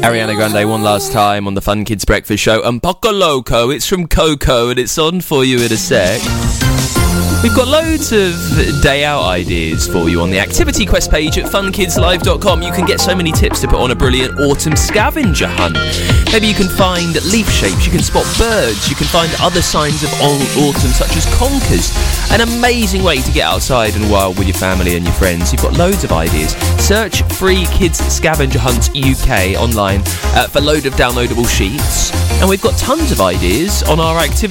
Ariana Grande one last time on the Fun Kids Breakfast Show. And Poco Loco, it's from Coco, and it's on for you in a sec. We've got loads of day out ideas for you on the Activity Quest page at funkidslive.com. You can get so many tips to put on a brilliant autumn scavenger hunt. Maybe you can find leaf shapes, you can spot birds, you can find other signs of autumn such as conkers. An amazing way to get outside and wild with your family and your friends. You've got loads of ideas. Search Free Kids Scavenger Hunt UK online for a load of downloadable sheets. And we've got tons of ideas on our Activity